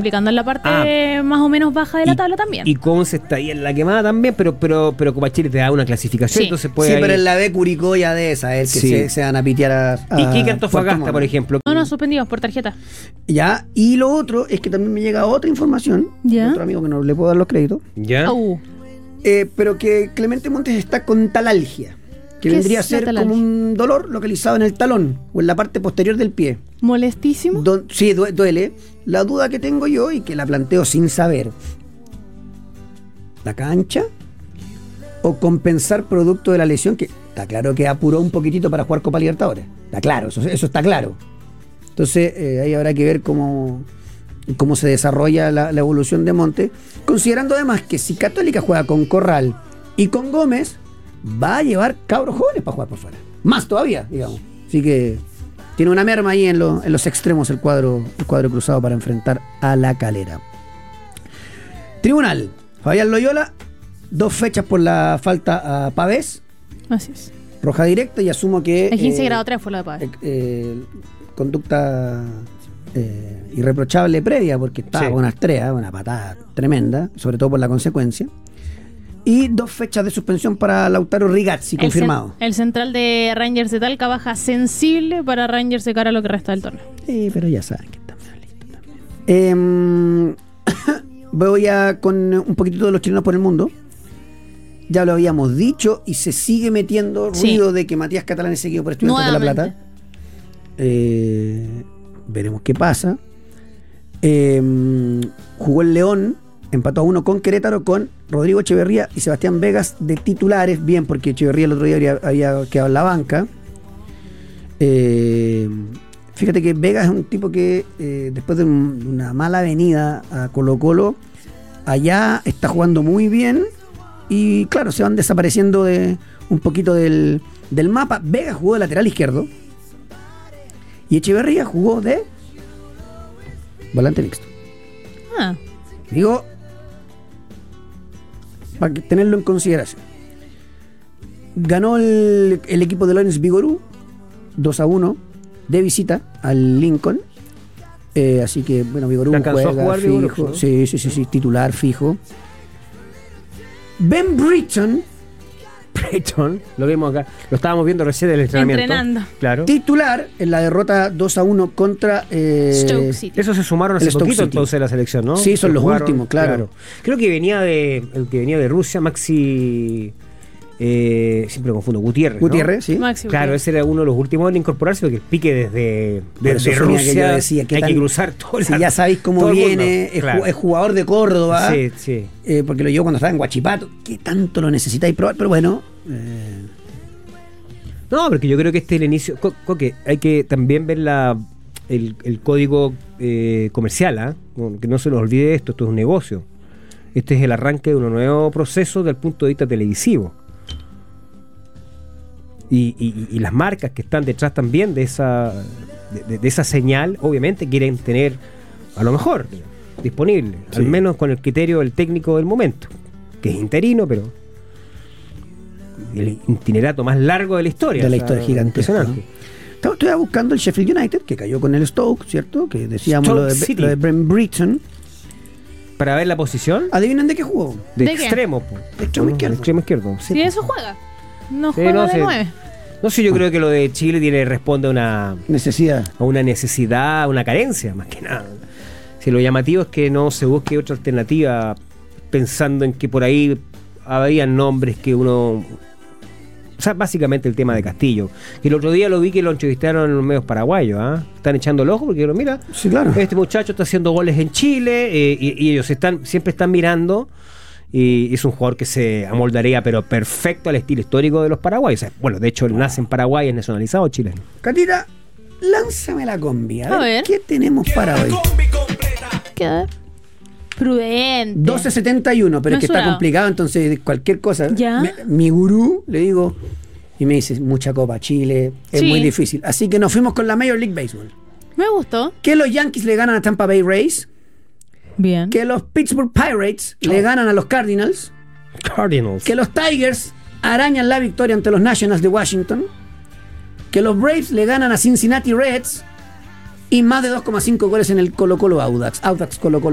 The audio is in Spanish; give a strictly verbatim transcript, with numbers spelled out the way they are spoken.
complicando en la parte Ah. más o menos baja de la Y- tabla también. Y Conce está ahí en la quemada también, pero pero pero Copa Chile te da una clasificación, Sí. entonces puede Sí, ahí- pero en la B Curicó ya de esa, el que Sí. se, se van a pitear a, a ¿Y qué Antofagasta, Puerto Montt. por ejemplo? No, no, suspendidos por tarjeta. Ya, y lo otro es que también me llega otra información, Ya. de otro amigo que no le puedo dar los créditos, ¿Ya? Uh, eh, pero que Clemente Montes está con talalgia, que ¿Qué vendría a es la ser talalgia? como un dolor localizado en el talón o en la parte posterior del pie. molestísimo. Don- sí, due- duele. La duda que tengo yo y que la planteo sin saber, ¿la cancha o compensar producto de la lesión? Que está claro que apuró un poquitito para jugar Copa Libertadores. Está claro, eso, eso está claro. Entonces eh, ahí habrá que ver cómo, cómo se desarrolla la, la evolución de Monte, considerando además que si Católica juega con Corral y con Gómez, va a llevar cabros jóvenes para jugar por fuera. Más todavía, digamos. Así que tiene una merma ahí en, lo- en los extremos el cuadro, el cuadro cruzado para enfrentar a La Calera. Tribunal, Fabián Loyola, dos fechas por la falta a Pavés, Así es. roja directa, y asumo que... El quince eh, grado tres fue lo de Pablo. eh, eh, conducta eh, irreprochable previa, porque estaba Sí. con unas tres, una patada tremenda, sobre todo por la consecuencia. Y dos fechas de suspensión para Lautaro Rigazzi, El confirmado. cen- El, central de Rangers de Talca baja sensible para Rangers de cara a lo que resta del torneo. Sí, pero ya saben que está listo también. Eh, voy a con un poquitito de los chilenos por el mundo. Ya lo habíamos dicho y se sigue metiendo Sí. ruido de que Matías Catalán es seguido por Estudiantes de La Nuevamente. Plata. Eh, veremos qué pasa. Eh, jugó el León, empató a uno con Querétaro con Rodrigo Echeverría y Sebastián Vegas de titulares. Bien, porque Echeverría el otro día había, había quedado en la banca. Eh, fíjate que Vegas es un tipo que eh, después de un- una mala venida a Colo Colo, allá está jugando muy bien y claro, se van desapareciendo de un poquito del, del mapa. Vegas jugó de lateral izquierdo y Echeverría jugó de volante mixto. Ah, Digo, para que- tenerlo en consideración. Ganó el, el equipo de Lawrence Vigorú dos a uno de visita al Lincoln. Eh, así que, bueno, Vigorú ¿Le alcanzó a juega jugar fijo. Vigorú, no? Sí, sí, sí, sí, titular fijo. Ben Britton, Brayton, lo vimos acá, lo estábamos viendo recién en el entrenamiento. Entrenando. Claro. titular en la derrota dos a uno contra eh, Stoke City. Eso se sumaron hace El Stoke poquito City. entonces a la selección, ¿no? Sí, son Que los últimos, claro. Creo que venía de el que venía de Rusia, Maxi eh, siempre lo confundo, Gutiérrez, ¿no? Gutiérrez, sí. Maxi Claro, Gutiérrez. ese era uno de los últimos en incorporarse porque el pique desde, Por desde eso venía que Rusia yo decía, ¿qué hay tan- que cruzar todo Si la- ya sabéis cómo todo el mundo. viene, es, Claro. ju- es jugador de Córdoba. Sí, sí. Eh, porque lo llevó cuando estaba en Guachipato. ¿Qué tanto lo necesitáis probar? Pero bueno, eh, No, porque yo creo que este es el inicio. Co- Coque, hay que también ver la, el, el código eh, comercial, ¿ah? No, que no se nos olvide esto, esto es un negocio. Este es el arranque de un nuevo proceso desde el punto de vista televisivo. Y, y- y las marcas que están detrás también de esa, de, de- de esa señal, obviamente quieren tener a lo mejor disponible, Sí. al menos con el criterio del técnico del momento, que es interino, pero el itinerato más largo de la historia. de la o sea, historia gigantesca. impresionante. ¿no? Estaba- Estoy buscando el Sheffield United, que cayó con el Stoke, ¿cierto? Que decíamos Stoke lo de, City. lo de Ben Britton. Para ver la posición ¿Adivinen de qué jugó? de, ¿De qué? extremo. po. De extremo ¿No? izquierdo. De extremo izquierdo. Sí, Si po. eso juega. No Sí, juega no de sé. nueve. No sé, yo creo que lo de Chile tiene responde a una, Necesidad. a una necesidad, a una carencia, más que nada. Si lo llamativo es que no se busque otra alternativa pensando en que por ahí habría nombres que uno... O sea, básicamente el tema de Castillo. Que el otro día lo vi que lo entrevistaron en los medios paraguayos, ¿ah? Están echando el ojo porque, mira, Sí, claro. este muchacho está haciendo goles en Chile eh, y, y ellos están siempre están mirando y es un jugador que se amoldaría pero perfecto al estilo histórico de los paraguayos. O sea, bueno, de hecho él nace en Paraguay, es nacionalizado chileno. Catita, lánzame la combi. A ver, A ver. ¿qué tenemos para hoy? Queda prudente. doce setenta y uno, pero es que está Mesurado. complicado, entonces cualquier cosa. Ya. Me- mi gurú, le digo, y me dice, mucha Copa Chile, es Sí. muy difícil. Así que nos fuimos con la Major League Baseball. Me gustó. Que los Yankees le ganan a Tampa Bay Rays, Bien. que los Pittsburgh Pirates le ganan a los Cardinals, Cardinals. que los Tigers arañan la victoria ante los Nationals de Washington, que los Braves le ganan a Cincinnati Reds y más de dos coma cinco goles en el Colo Colo Audax. Audax Colo Colo.